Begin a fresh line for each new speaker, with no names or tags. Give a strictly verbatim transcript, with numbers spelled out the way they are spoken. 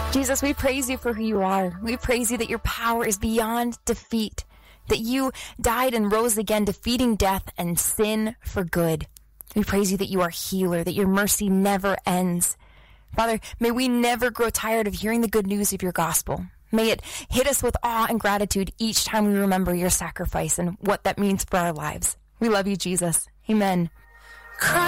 Jesus, we praise you for who you are. We praise you that your power is beyond defeat, that you died and rose again, defeating death and sin for good. We praise you that you are healer, that your mercy never ends. Father, may we never grow tired of hearing the good news of your gospel. May it hit us with awe and gratitude each time we remember your sacrifice and what that means for our lives. We love you, Jesus. Amen.